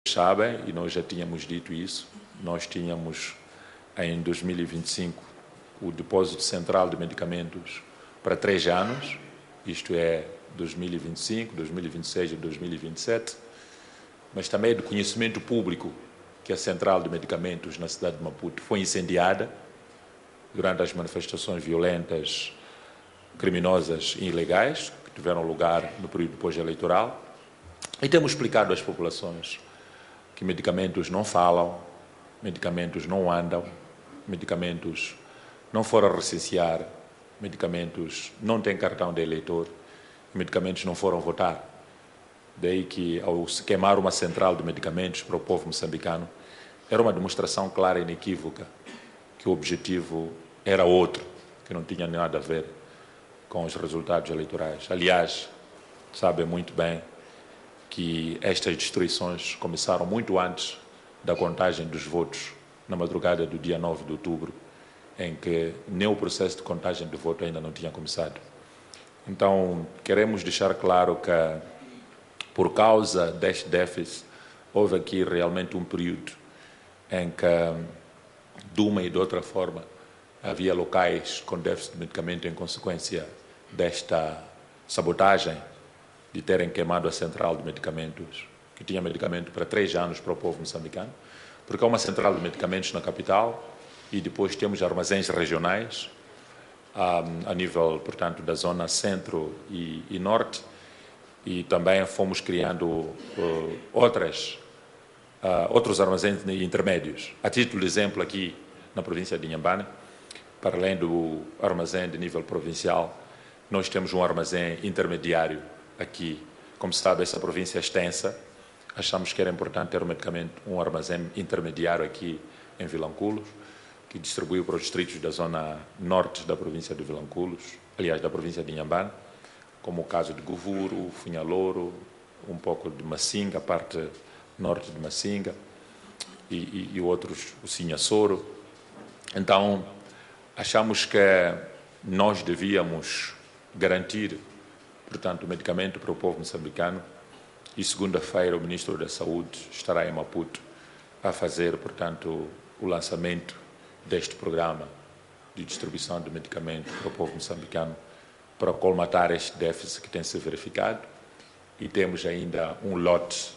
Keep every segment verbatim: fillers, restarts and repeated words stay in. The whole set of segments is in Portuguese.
sabem, e nós já tínhamos dito isso, nós tínhamos em dois mil e vinte e cinco o depósito central de medicamentos para três anos, isto é dois mil e vinte e cinco, dois mil e vinte e seis e dois mil e vinte e sete, mas também do conhecimento público que a central de medicamentos na cidade de Maputo foi incendiada durante as manifestações violentas, criminosas e ilegais que tiveram lugar no período pós-eleitoral. E temos explicado às populações que medicamentos não falam, medicamentos não andam, medicamentos não foram recensear, medicamentos não têm cartão de eleitor, medicamentos não foram votar. Daí que, ao se queimar uma central de medicamentos para o povo moçambicano, era uma demonstração clara e inequívoca que o objetivo era outro, que não tinha nada a ver com os resultados eleitorais. Aliás, sabem muito bem que estas destruições começaram muito antes da contagem dos votos, na madrugada do dia nove de outubro, em que nem o processo de contagem de voto ainda não tinha começado. Então, queremos deixar claro que, por causa deste déficit, houve aqui realmente um período em que, de uma e de outra forma, havia locais com déficit de medicamento em consequência desta sabotagem de terem queimado a central de medicamentos, que tinha medicamento para três anos para o povo moçambicano, porque há uma central de medicamentos na capital e depois temos armazéns regionais um, a nível, portanto, da zona centro e, e norte, e também fomos criando uh, outras, uh, outros armazéns intermédios. A título de exemplo, aqui na província de Inhambane, para além do armazém de nível provincial, nós temos um armazém intermediário aqui. Como se sabe, essa província é extensa, achamos que era importante ter um, medicamento, um armazém intermediário aqui em Vilanculos, que distribuiu para os distritos da zona norte da província de Vilanculos, aliás, da província de Inhambane, como o caso de Govuro, Funhalouro, um pouco de Massinga, a parte norte de Massinga, e, e, e outros, o Sinhassoro. Então, achamos que nós devíamos garantir, portanto, o medicamento para o povo moçambicano, e segunda-feira o Ministro da Saúde estará em Maputo a fazer, portanto, o lançamento deste programa de distribuição de medicamento para o povo moçambicano para colmatar este déficit que tem se verificado. E temos ainda um lote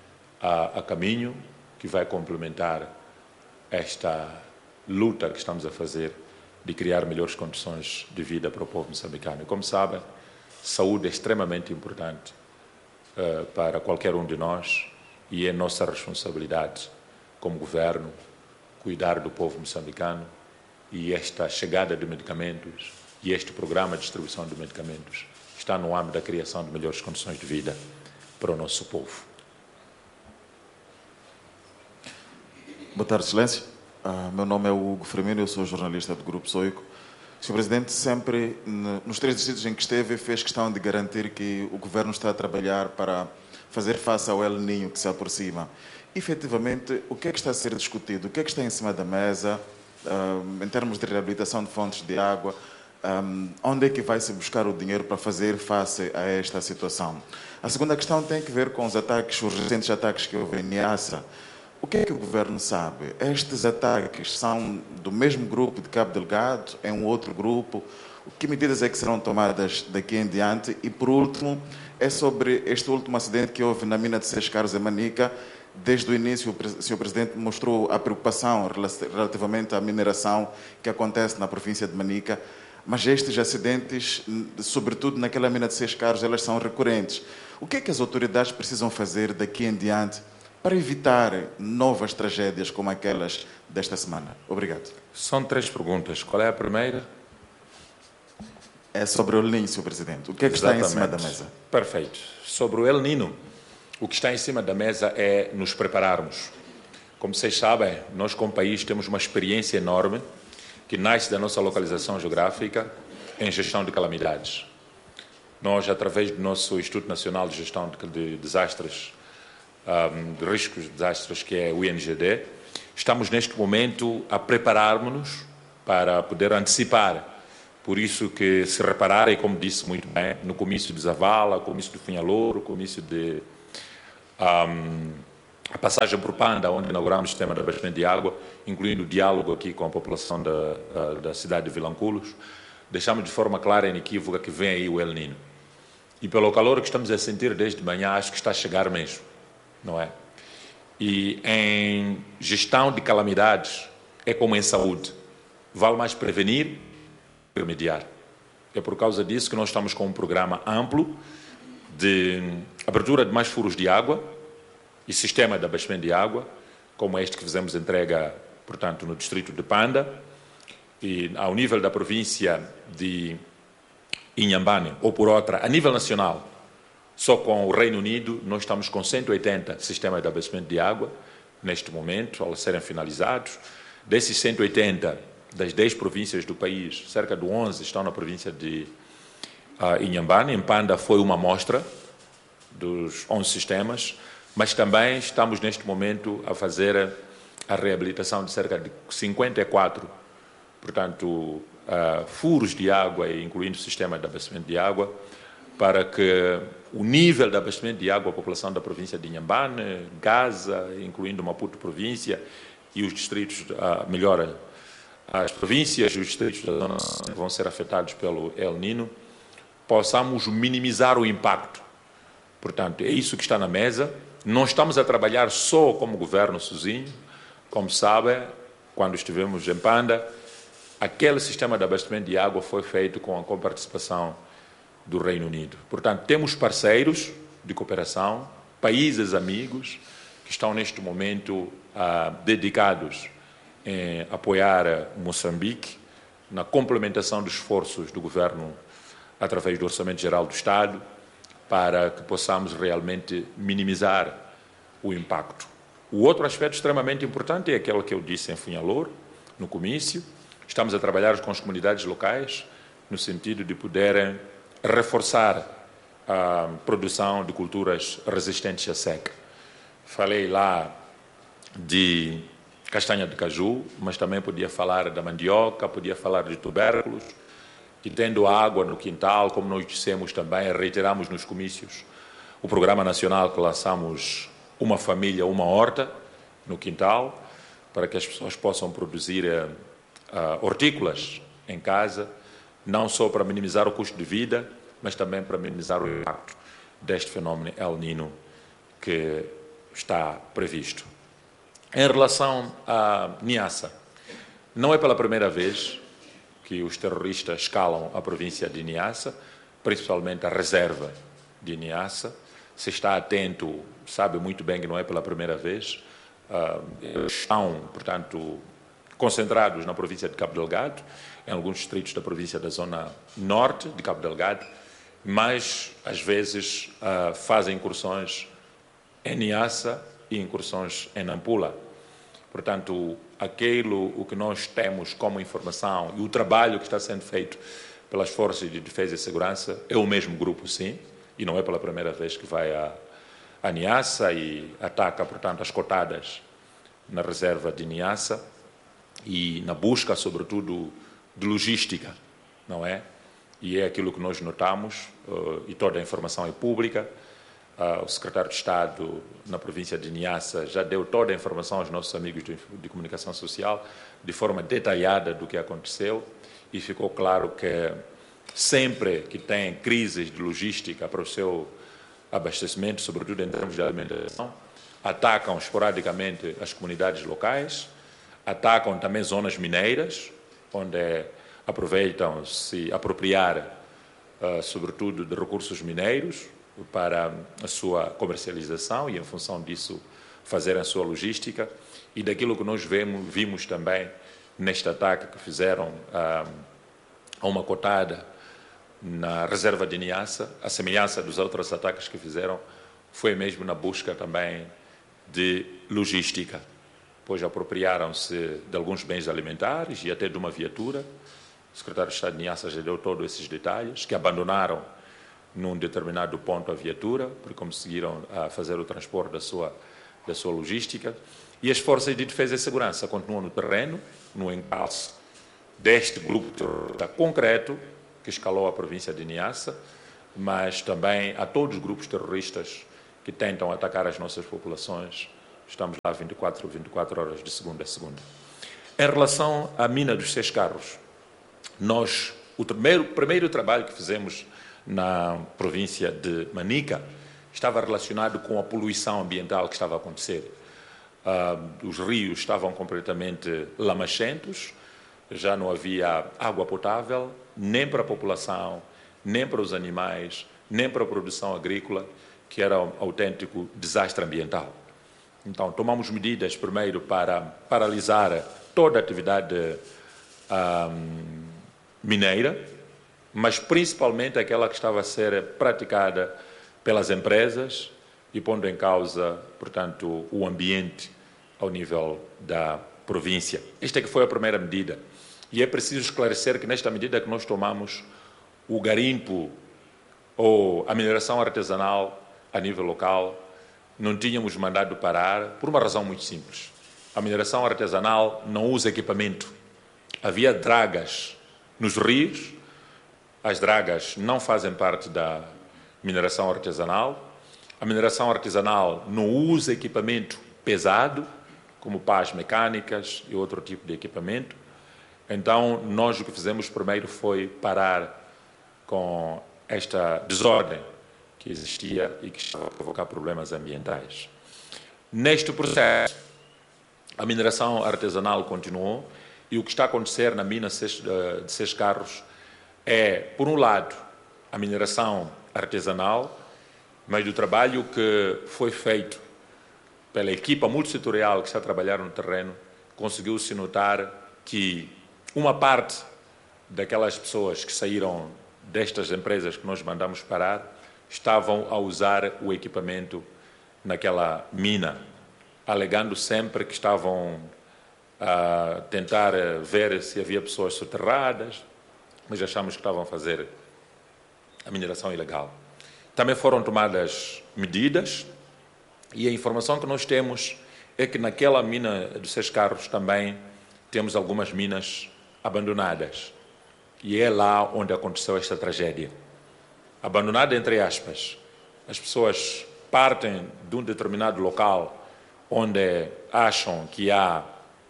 a, a caminho que vai complementar esta luta que estamos a fazer de criar melhores condições de vida para o povo moçambicano. E como sabem, saúde é extremamente importante uh, para qualquer um de nós e é nossa responsabilidade como governo cuidar do povo moçambicano, e esta chegada de medicamentos e este programa de distribuição de medicamentos está no âmbito da criação de melhores condições de vida para o nosso povo. Boa tarde, Excelência. Uh, meu nome é Hugo Firmino, eu sou jornalista do Grupo Soico. O senhor Presidente sempre, nos três distritos em que esteve, fez questão de garantir que o Governo está a trabalhar para fazer face ao El Niño que se aproxima. Efetivamente, o que é que está a ser discutido? O que é que está em cima da mesa, um, em termos de reabilitação de fontes de água? Um, onde é que vai se buscar o dinheiro para fazer face a esta situação? A segunda questão tem que ver com os ataques, os recentes ataques que houve em Niassa. O que é que o Governo sabe? Estes ataques são do mesmo grupo de Cabo Delgado, é um outro grupo? Que medidas é que serão tomadas daqui em diante? E, por último, é sobre este último acidente que houve na mina de Seixas Carlos, em Manica. Desde o início, o senhor Presidente mostrou a preocupação relativamente à mineração que acontece na província de Manica, mas estes acidentes, sobretudo naquela mina de Seixas Carlos, elas são recorrentes. O que é que as autoridades precisam fazer daqui em diante para evitar novas tragédias como aquelas desta semana? Obrigado. São três perguntas. Qual é a primeira? É sobre o El Niño, senhor Presidente. O que é que Exatamente. Está em cima da mesa? Perfeito. Sobre o El Niño, o que está em cima da mesa é nos prepararmos. Como vocês sabem, nós como país temos uma experiência enorme que nasce da nossa localização geográfica em gestão de calamidades. Nós, através do nosso Instituto Nacional de Gestão de Desastres, um, de Riscos de Desastres, que é o I N G D, estamos neste momento a prepararmos-nos para poder antecipar. Por isso que, se repararem, como disse muito bem, no comício de Zavala, comício de Funhalouro, comício de um, a passagem por Panda, onde inauguramos o sistema de abastecimento de água, incluindo o diálogo aqui com a população da, da cidade de Vilanculos, deixamos de forma clara e inequívoca que vem aí o El Niño. E pelo calor que estamos a sentir desde manhã, acho que está a chegar mesmo, não é? E em gestão de calamidades, é como em saúde. Vale mais prevenir que remediar. É por causa disso que nós estamos com um programa amplo de abertura de mais furos de água e sistema de abastecimento de água, como este que fizemos entrega, portanto, no distrito de Panda, e ao nível da província de Inhambane, ou por outra, a nível nacional, só com o Reino Unido, nós estamos com cento e oitenta sistemas de abastecimento de água, neste momento, ao serem finalizados. Desses cento e oitenta, das dez províncias do país, cerca de onze estão na província de uh, Inhambane. Em Panda foi uma amostra dos onze sistemas, mas também estamos neste momento a fazer a reabilitação de cerca de cinquenta e quatro, portanto, uh, furos de água, incluindo o sistema de abastecimento de água, para que o nível de abastecimento de água à população da província de Inhambane, Gaza, incluindo Maputo província, e os distritos, uh, melhor, as províncias e os distritos da zona que vão ser afetados pelo El Niño, possamos minimizar o impacto. Portanto, é isso que está na mesa. Não estamos a trabalhar só como governo sozinho. Como sabem, quando estivemos em Panda, aquele sistema de abastecimento de água foi feito com a coparticipação do Reino Unido. Portanto, temos parceiros de cooperação, países amigos, que estão neste momento ah, dedicados em apoiar Moçambique na complementação dos esforços do governo através do Orçamento Geral do Estado, para que possamos realmente minimizar o impacto. O outro aspecto extremamente importante é aquele que eu disse em Funhalor, no comício. Estamos a trabalhar com as comunidades locais no sentido de poderem reforçar a produção de culturas resistentes à seca. Falei lá de castanha de caju, mas também podia falar da mandioca, podia falar de tubérculos, e tendo água no quintal, como nós dissemos também, reiteramos nos comícios o programa nacional que lançamos Uma Família, Uma Horta, no quintal, para que as pessoas possam produzir uh, hortícolas em casa, não só para minimizar o custo de vida, mas também para minimizar o impacto deste fenómeno El Niño que está previsto. Em relação à Niassa, não é pela primeira vez que os terroristas escalam a província de Niassa, principalmente a reserva de Niassa. Se está atento, sabe muito bem que não é pela primeira vez. Uh, eles estão, portanto, concentrados na província de Cabo Delgado, em alguns distritos da província da zona norte de Cabo Delgado, mas, às vezes, uh, fazem incursões em Niassa e incursões em Nampula. Portanto, aquilo o que nós temos como informação e o trabalho que está sendo feito pelas Forças de Defesa e Segurança é o mesmo grupo, sim, e não é pela primeira vez que vai a, a Niassa e ataca, portanto, as cotadas na reserva de Niassa e na busca, sobretudo, de logística, não é? E é aquilo que nós notamos, uh, e toda a informação é pública. Uh, o secretário de Estado na província de Niassa já deu toda a informação aos nossos amigos de, de comunicação social, de forma detalhada do que aconteceu, e ficou claro que sempre que tem crises de logística para o seu abastecimento, sobretudo em termos de alimentação, atacam esporadicamente as comunidades locais, atacam também zonas mineiras, onde aproveitam se apropriar, uh, sobretudo, de recursos mineiros, para a sua comercialização e, em função disso, fazer a sua logística. E daquilo que nós vemos, vimos também neste ataque que fizeram a, a uma cotada na reserva de Niassa, a semelhança dos outros ataques que fizeram, foi mesmo na busca também de logística, pois apropriaram-se de alguns bens alimentares e até de uma viatura. O secretário de Estado de Niassa já deu todos esses detalhes, que abandonaram num determinado ponto a viatura, porque conseguiram uh, fazer o transporte da sua, da sua logística. E as Forças de Defesa e Segurança continuam no terreno, no encalço deste grupo terrorista concreto, que escalou a província de Niassa, mas também a todos os grupos terroristas que tentam atacar as nossas populações, Estamos lá vinte e quatro, vinte e quatro horas de segunda a segunda. Em relação à mina dos Seis Carros, nós, o primeiro, primeiro trabalho que fizemos na província de Manica estava relacionado com a poluição ambiental que estava a acontecer. Uh, os rios estavam completamente lamachentos, já não havia água potável, nem para a população, nem para os animais, nem para a produção agrícola, que era um autêntico desastre ambiental. Então, tomamos medidas primeiro para paralisar toda a atividade um, mineira, mas principalmente aquela que estava a ser praticada pelas empresas e pondo em causa, portanto, o ambiente ao nível da província. Esta é que foi a primeira medida. E é preciso esclarecer que nesta medida que nós tomamos, o garimpo ou a mineração artesanal a nível local, não tínhamos mandado parar por uma razão muito simples. A mineração artesanal não usa equipamento. Havia dragas nos rios, as dragas não fazem parte da mineração artesanal. A mineração artesanal não usa equipamento pesado, como pás mecânicas e outro tipo de equipamento. Então, nós o que fizemos primeiro foi parar com esta desordem que existia e que estava a provocar problemas ambientais. Neste processo, a mineração artesanal continuou e o que está a acontecer na mina de Seis Carros é, por um lado, a mineração artesanal, mas do trabalho que foi feito pela equipa multissetorial que está a trabalhar no terreno, conseguiu-se notar que uma parte daquelas pessoas que saíram destas empresas que nós mandamos parar estavam a usar o equipamento naquela mina, alegando sempre que estavam a tentar ver se havia pessoas soterradas, mas achamos que estavam a fazer a mineração ilegal. Também foram tomadas medidas e a informação que nós temos é que naquela mina dos Seis Carros também temos algumas minas abandonadas. E é lá onde aconteceu esta tragédia. Abandonada entre aspas. As pessoas partem de um determinado local onde acham que há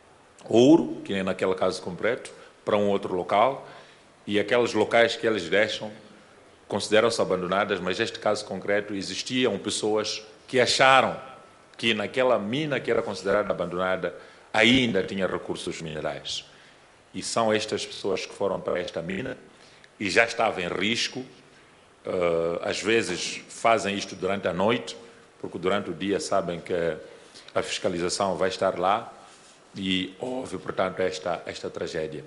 ouro, que é naquele caso concreto, para um outro local, e aqueles locais que eles deixam consideram-se abandonadas, mas neste caso concreto existiam pessoas que acharam que naquela mina que era considerada abandonada ainda tinha recursos minerais. E são estas pessoas que foram para esta mina e já estavam em risco. Uh, às vezes fazem isto durante a noite, porque durante o dia sabem que a fiscalização vai estar lá e houve, portanto, esta, esta tragédia.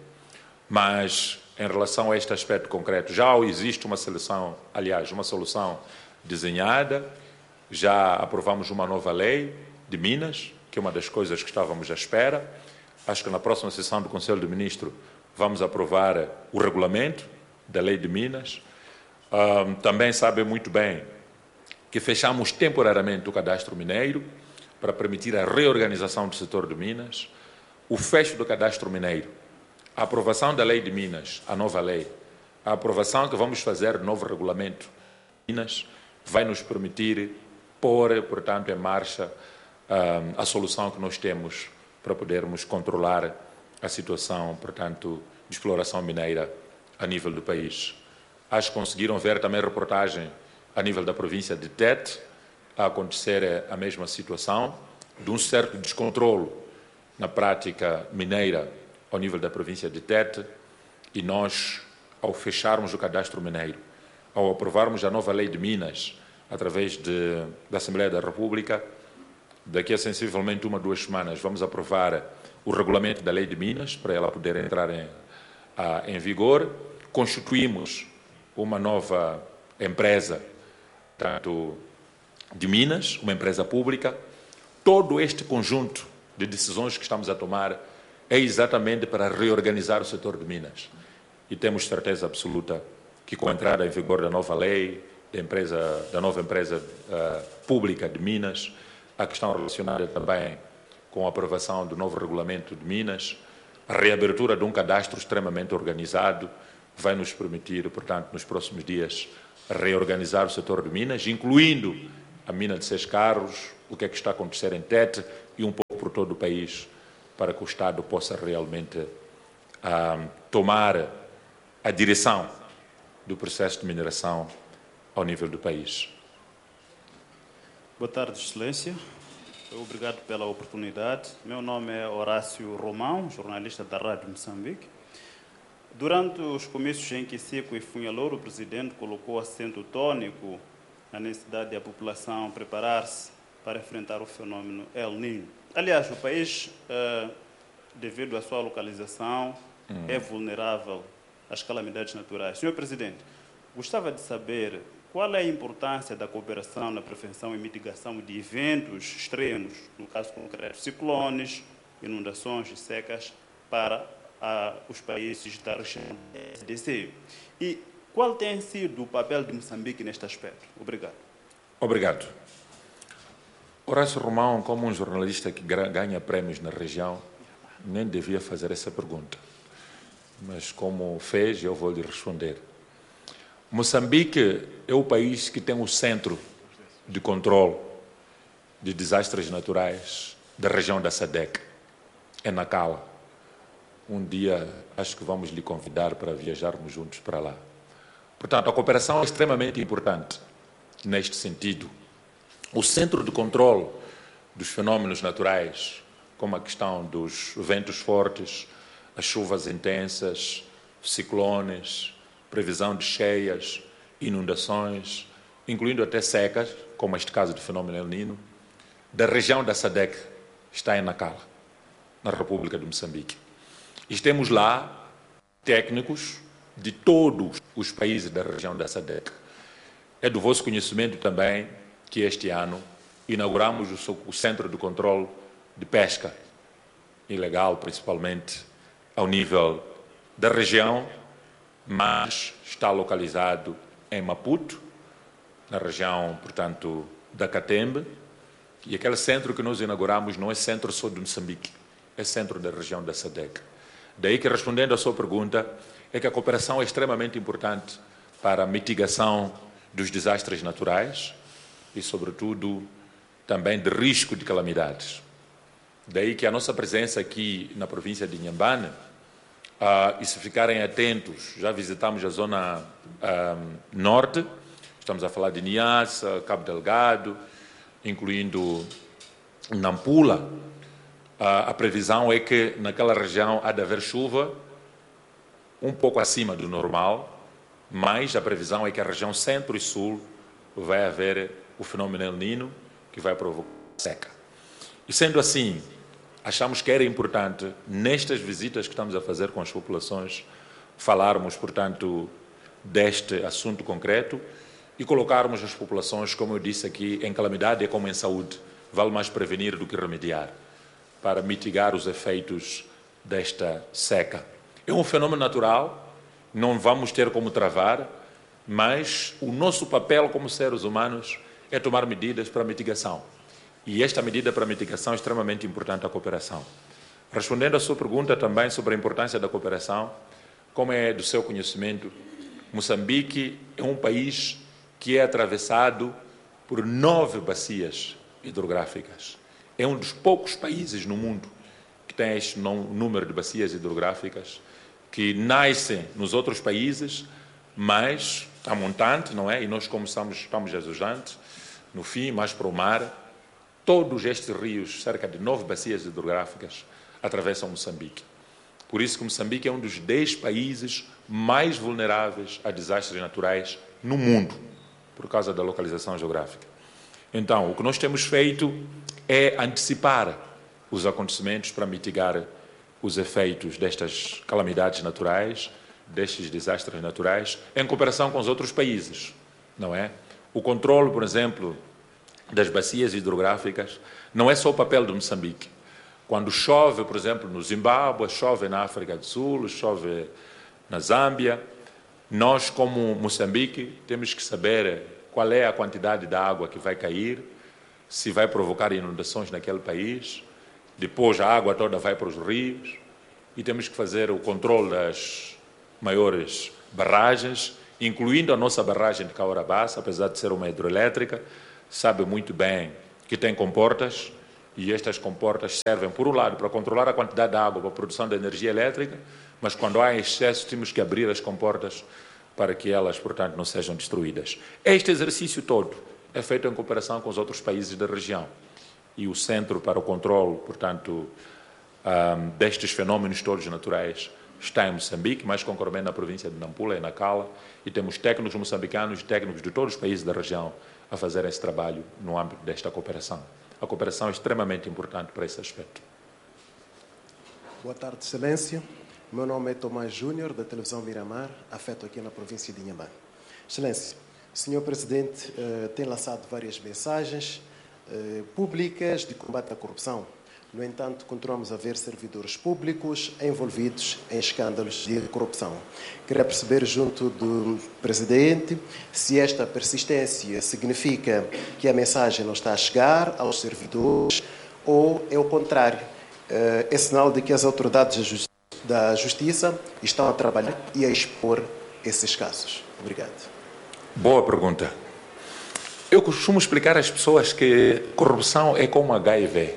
Mas, em relação a este aspecto concreto, já existe uma solução, aliás, uma solução desenhada, já aprovamos uma nova lei de Minas, que é uma das coisas que estávamos à espera. Acho que na próxima sessão do Conselho de Ministros vamos aprovar o regulamento da lei de Minas. Um, também sabem muito bem que fechamos temporariamente o cadastro mineiro para permitir a reorganização do setor de Minas, o fecho do cadastro mineiro, a aprovação da lei de Minas, a nova lei, a aprovação que vamos fazer do novo regulamento de Minas, vai nos permitir pôr, portanto, em marcha um, a solução que nós temos para podermos controlar a situação, portanto, de exploração mineira a nível do país. Acho que conseguiram ver também reportagem a nível da província de Tete, a acontecer a mesma situação, de um certo descontrolo na prática mineira ao nível da província de Tete, e nós, ao fecharmos o cadastro mineiro, ao aprovarmos a nova lei de Minas, através de, da Assembleia da República, daqui a sensivelmente uma, duas semanas, vamos aprovar o regulamento da lei de Minas, para ela poder entrar em, a, em vigor. Constituímos uma nova empresa, tanto de Minas, uma empresa pública. Todo este conjunto de decisões que estamos a tomar é exatamente para reorganizar o setor de Minas. E temos certeza absoluta que com a entrada em vigor da nova lei, da, empresa, da nova empresa uh, pública de Minas, a questão relacionada também com a aprovação do novo regulamento de Minas, a reabertura de um cadastro extremamente organizado, vai nos permitir, portanto, nos próximos dias, reorganizar o setor de Minas, incluindo a mina de Seis Carros, o que é que está a acontecer em Tete e um pouco por todo o país, para que o Estado possa realmente ah, tomar a direção do processo de mineração ao nível do país. Boa tarde, Excelência. Obrigado pela oportunidade. Meu nome é Horácio Romão, jornalista da Rádio Moçambique. Durante os comícios em Kissiko e Funhalor, o presidente colocou acento tônico na necessidade da população preparar-se para enfrentar o fenômeno El Niño. Aliás, o país, eh, devido à sua localização, hum. é vulnerável às calamidades naturais. Senhor Presidente, gostava de saber qual é a importância da cooperação na prevenção e mitigação de eventos extremos, no caso concreto, ciclones, inundações e secas, para a, os países da região S D C. E qual tem sido o papel de Moçambique neste aspecto? Obrigado. Obrigado. Horácio Romão, como um jornalista que ganha prêmios na região, nem devia fazer essa pergunta. Mas como fez, eu vou lhe responder. Moçambique é o país que tem o centro de controle de desastres naturais da região da SADC. É Nacala. Um dia acho que vamos lhe convidar para viajarmos juntos para lá. Portanto, a cooperação é extremamente importante neste sentido. O centro de controle dos fenómenos naturais, como a questão dos ventos fortes, as chuvas intensas, ciclones, previsão de cheias, inundações, incluindo até secas, como este caso do fenômeno El Niño, da região da SADC, está em Nacala, na República de Moçambique. E temos lá técnicos de todos os países da região da SADC. É do vosso conhecimento também que este ano inauguramos o Centro de Controle de Pesca ilegal, principalmente ao nível da região, mas está localizado em Maputo, na região, portanto, da Catembe, e aquele centro que nós inauguramos não é centro só de Moçambique, é centro da região da SADC. Daí que, respondendo à sua pergunta, é que a cooperação é extremamente importante para a mitigação dos desastres naturais e, sobretudo, também de risco de calamidades. Daí que a nossa presença aqui na província de Inhambane, uh, e se ficarem atentos, já visitamos a zona uh, norte, estamos a falar de Niassa, Cabo Delgado, incluindo Nampula. Uh, a previsão é que naquela região há de haver chuva um pouco acima do normal, mas a previsão é que a região centro e sul vai haver o fenômeno El Niño, que vai provocar seca. E sendo assim, achamos que era importante, nestas visitas que estamos a fazer com as populações, falarmos, portanto, deste assunto concreto e colocarmos as populações, como eu disse aqui, em calamidade e como em saúde. Vale mais prevenir do que remediar, para mitigar os efeitos desta seca. É um fenômeno natural, não vamos ter como travar, mas o nosso papel como seres humanos é tomar medidas para mitigação. E esta medida para mitigação é extremamente importante, a cooperação. Respondendo à sua pergunta também sobre a importância da cooperação, como é do seu conhecimento, Moçambique é um país que é atravessado por nove bacias hidrográficas. É um dos poucos países no mundo que tem este número de bacias hidrográficas, que nascem nos outros países, mas a montante, não é? E nós, como estamos, estamos azujantes, no fim, mais para o mar, todos estes rios, cerca de nove bacias hidrográficas, atravessam Moçambique. Por isso que Moçambique é um dos dez países mais vulneráveis a desastres naturais no mundo, por causa da localização geográfica. Então, o que nós temos feito é antecipar os acontecimentos para mitigar os efeitos destas calamidades naturais, destes desastres naturais, em cooperação com os outros países, não é? O controle, por exemplo, das bacias hidrográficas não é só o papel de Moçambique. Quando chove, por exemplo, no Zimbábue, chove na África do Sul, chove na Zâmbia, nós, como Moçambique, temos que saber qual é a quantidade de água que vai cair, se vai provocar inundações naquele país. Depois a água toda vai para os rios e temos que fazer o controle das maiores barragens, incluindo a nossa barragem de Caorabassa, apesar de ser uma hidroelétrica, sabe muito bem que tem comportas, e estas comportas servem, por um lado, para controlar a quantidade de água para a produção de energia elétrica, mas quando há excesso temos que abrir as comportas para que elas, portanto, não sejam destruídas. Este exercício todo é feito em cooperação com os outros países da região. E o Centro para o Controlo, portanto, um, destes fenómenos todos naturais está em Moçambique, mais concretamente na província de Nampula e Nacala, e temos técnicos moçambicanos e técnicos de todos os países da região a fazer esse trabalho no âmbito desta cooperação. A cooperação é extremamente importante para esse aspecto. Boa tarde, Excelência. Meu nome é Tomás Júnior, da televisão Miramar, afeto aqui na província de Inhambane. Excelência, o senhor Presidente eh, tem lançado várias mensagens eh, públicas de combate à corrupção. No entanto, continuamos a ver servidores públicos envolvidos em escândalos de corrupção. Queria perceber, junto do Presidente, se esta persistência significa que a mensagem não está a chegar aos servidores ou é o contrário. É sinal de que as autoridades da Justiça estão a trabalhar e a expor esses casos. Obrigado. Boa pergunta. Eu costumo explicar às pessoas que corrupção é como H I V.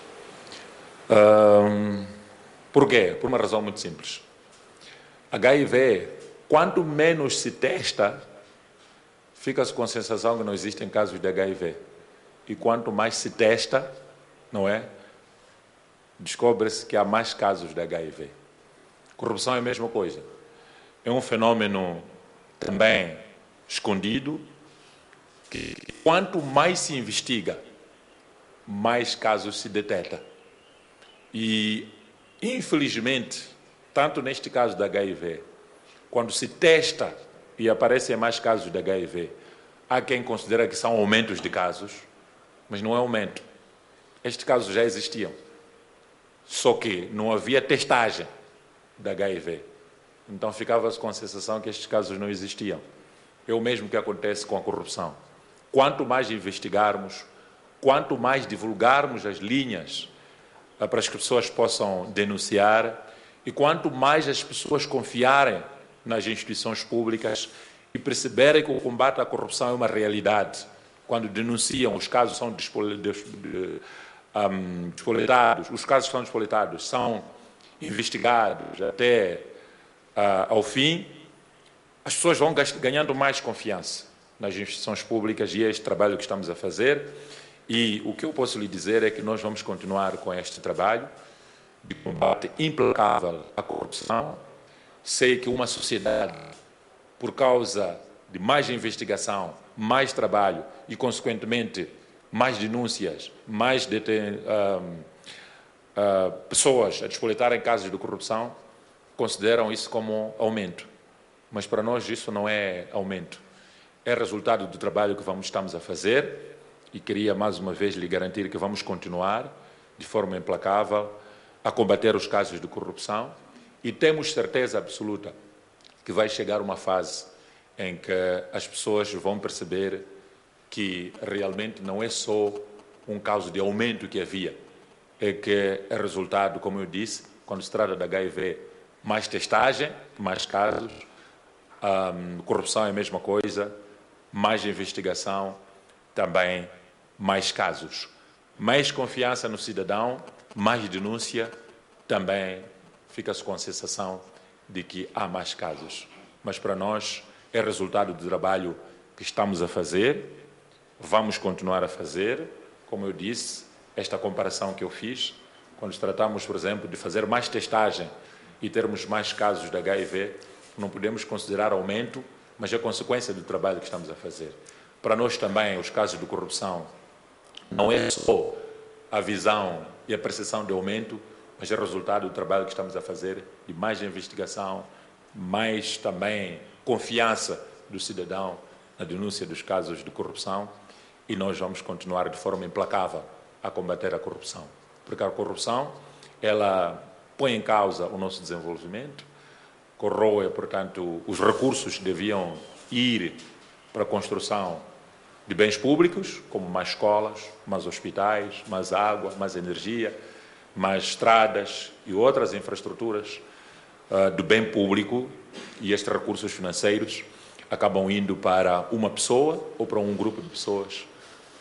Um, por quê? Por uma razão muito simples. H I V, quanto menos se testa, fica-se com a sensação que não existem casos de H I V. E quanto mais se testa, não é? Descobre-se que há mais casos de H I V. Corrupção é a mesma coisa. É um fenômeno também escondido, que quanto mais se investiga, mais casos se detecta. E, infelizmente, tanto neste caso da H I V, quando se testa e aparecem mais casos de H I V, há quem considera que são aumentos de casos, mas não é aumento. Estes casos já existiam, só que não havia testagem da H I V. Então ficava-se com a sensação que estes casos não existiam. É o mesmo que acontece com a corrupção. Quanto mais investigarmos, quanto mais divulgarmos as linhas para as que as pessoas possam denunciar, e quanto mais as pessoas confiarem nas instituições públicas e perceberem que o combate à corrupção é uma realidade, quando denunciam, os casos são despoletados, os casos são despoletados, são investigados até uh, ao fim, as pessoas vão ganhando mais confiança nas instituições públicas, e é este trabalho que estamos a fazer. E o que eu posso lhe dizer é que nós vamos continuar com este trabalho de combate implacável à corrupção. Sei que uma sociedade, por causa de mais investigação, mais trabalho e, consequentemente, mais denúncias, mais deten- uh, uh, pessoas a despoletarem casos de corrupção, consideram isso como aumento. Mas para nós isso não é aumento. É resultado do trabalho que vamos, estamos a fazer. E queria, mais uma vez, lhe garantir que vamos continuar, de forma implacável, a combater os casos de corrupção, e temos certeza absoluta que vai chegar uma fase em que as pessoas vão perceber que realmente não é só um caso de aumento que havia, é que é resultado, como eu disse, quando se trata da H I V, mais testagem, mais casos, um, corrupção é a mesma coisa, mais investigação, também mais casos. Mais confiança no cidadão, mais denúncia, também fica-se com a sensação de que há mais casos. Mas para nós é resultado do trabalho que estamos a fazer, vamos continuar a fazer. Como eu disse, esta comparação que eu fiz, quando tratamos, por exemplo, de fazer mais testagem e termos mais casos de H I V, não podemos considerar aumento, mas é consequência do trabalho que estamos a fazer. Para nós também, os casos de corrupção não é só a visão e a percepção de aumento, mas é resultado do trabalho que estamos a fazer de mais investigação, mais também confiança do cidadão na denúncia dos casos de corrupção, e nós vamos continuar de forma implacável a combater a corrupção. Porque a corrupção, ela põe em causa o nosso desenvolvimento, corroe, portanto, os recursos que deviam ir para a construção de bens públicos, como mais escolas, mais hospitais, mais água, mais energia, mais estradas e outras infraestruturas uh, do bem público, e estes recursos financeiros acabam indo para uma pessoa ou para um grupo de pessoas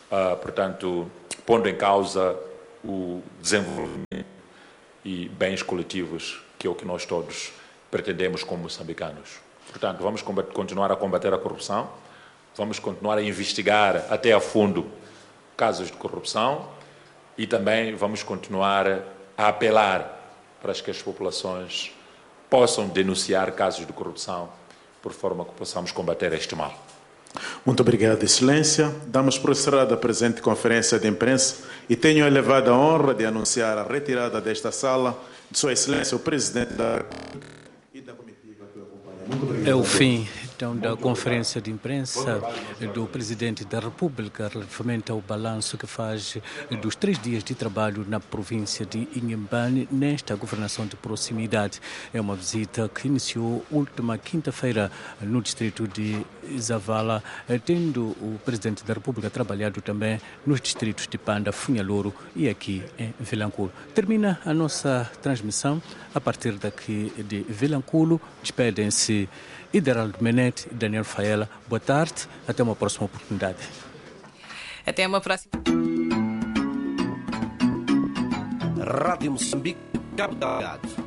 uh, portanto, pondo em causa o desenvolvimento e bens coletivos, que é o que nós todos pretendemos como moçambicanos. Portanto, vamos continuar a combater a corrupção, vamos continuar a investigar até a fundo casos de corrupção e também vamos continuar a apelar para que as populações possam denunciar casos de corrupção, por forma que possamos combater este mal. Muito obrigado, Excelência. Damos por encerrada a presente conferência de imprensa e tenho a elevada honra de anunciar a retirada desta sala de Sua Excelência, o Presidente da República e da comitiva que o acompanha. Muito obrigado. É o fim, então, da conferência de imprensa do Presidente da República relativamente ao balanço que faz dos três dias de trabalho na província de Inhambane nesta governação de proximidade. É uma visita que iniciou última quinta-feira no distrito de Zavala, tendo o Presidente da República trabalhado também nos distritos de Panda, Funhalouro e aqui em Vilanculo. Termina a nossa transmissão. A partir daqui de Vilanculo, despedem-se Ideraldo Menete e Daniel Faela. Boa tarde, até uma próxima oportunidade. Até uma próxima. Rádio Moçambique, Cabo Delgado.